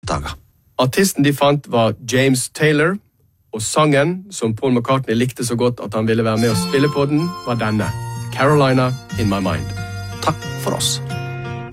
oppdaget. Artisten de fant var James Taylor, og sangen som Paul McCartney likte så godt at han ville være med å spille på den, var denne, Carolina in My Mind. Takk for oss.